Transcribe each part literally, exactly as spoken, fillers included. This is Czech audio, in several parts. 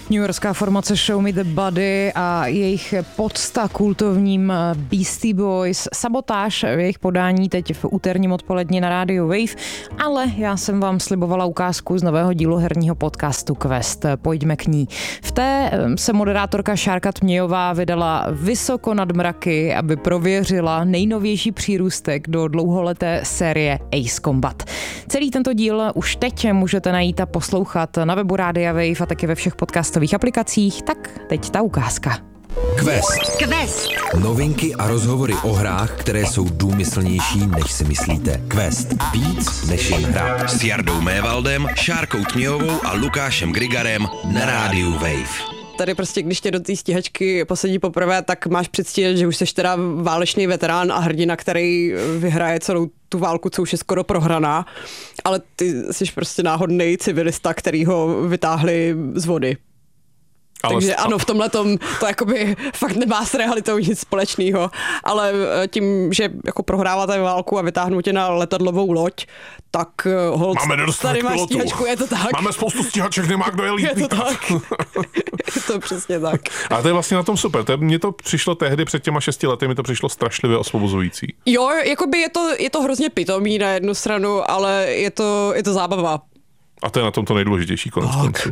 Newyorská formace Show Me the Body a jejich podsta kultovním Beastie Boys. Sabotáž v jejich podání teď v úterním odpoledni na rádiu Wave, ale já jsem vám slibovala ukázku z nového dílu herního podcastu Quest. Pojďme k ní. V té se moderátorka Šárka Tmějová vydala vysoko nad mraky, aby prověřila nejnovější přírůstek do dlouholeté série Ace Combat. Celý tento díl už teď můžete najít a poslouchat na webu Rádia Wave a taky ve všech podcastových aplikacích, tak teď ta ukázka. Quest. Quest. Novinky a rozhovory o hrách, které jsou důmyslnější, než si myslíte. Quest. Víc než jen hra. S Jardou Mévaldem, Šárkou Tmějovou a Lukášem Grigarem na rádiu Wave. Tady prostě, když tě do té stíhačky posadí poprvé, tak máš předstírat, že už jsi teda válečný veterán a hrdina, který vyhraje celou tu válku, co už je skoro prohraná, ale ty jsi prostě náhodný civilista, který ho vytáhli z vody. Ale Takže st- ano, v tomhletom to jakoby fakt nemá s realitou nic společného, ale tím, že jako prohráváte válku a vytáhnou tě na letadlovou loď, tak hold, tady máš stíhačku, je to tak. Máme spoustu stíhaček, nemá kdo je líp. Je to tak. Je to přesně tak. A to je vlastně na tom super. To, mně to přišlo tehdy před těma šesti lety, mi to přišlo strašlivě osvobozující. Jo, jakoby je to, je to hrozně pitomý na jednu stranu, ale je to, je to zábava. A to je na tom to nejdůležitější konec konců. Uh,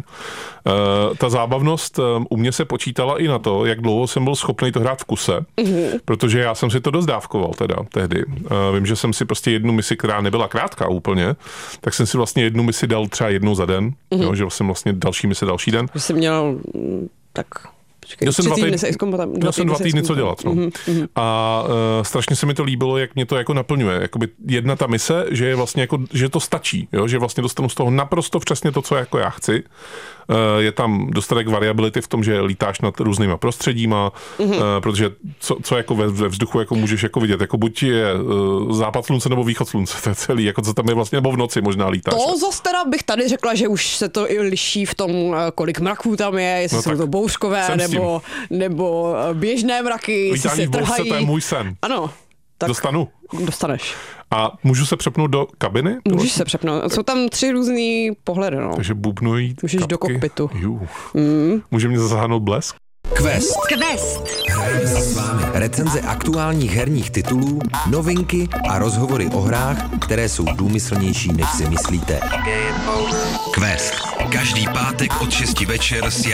ta zábavnost um, u mě se počítala i na to, jak dlouho jsem byl schopný to hrát v kuse, mm-hmm. protože já jsem si to dost dávkoval teda tehdy. Uh, vím, že jsem si prostě jednu misi, která nebyla krátká úplně, tak jsem si vlastně jednu misi dal třeba jednou za den, mm-hmm. jo, že jsem vlastně další misi další den. Že jsi měl tak... Počkej, já jsem dva týdny, týdny, dva jsem dva týdny co dělat. No. Mm-hmm. A uh, strašně se mi to líbilo, jak mě to jako naplňuje. Jakoby jedna ta mise, že je vlastně jako, že to stačí, jo? Že vlastně dostanu z toho naprosto přesně to, co jako já chci. Uh, je tam dostatek variability v tom, že lítáš nad různýma prostředíma, mm-hmm. uh, protože co, co jako ve, ve vzduchu jako můžeš jako vidět, jako buď je uh, západ slunce nebo východ slunce, to je celý, jako co tam je vlastně, nebo v noci možná lítáš. To zase teda bych tady řekla, že už se to i liší v tom, kolik mraků tam je, jestli no jsou to bouřkové, nebo, nebo běžné mraky, jestli se trhají. To je můj sen. Ano. Tak dostanu. Dostaneš. A můžu se přepnout do kabiny? Můžeš se přepnout. Jsou tam tři různý pohledy. No. Takže bubnují Můžeš kapky. Do kokpitu. Mm. Může mě zasáhnout blesk? Quest. Quest. Hrajeme si s vámi recenze aktuálních herních titulů, novinky a rozhovory o hrách, které jsou důmyslnější, než si myslíte. Quest. Každý pátek od šesti večer s